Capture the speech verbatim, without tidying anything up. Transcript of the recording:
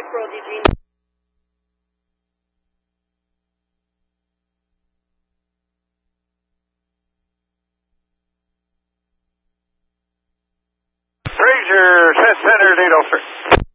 Squirrel D G. Fraser, set center, eight oh three.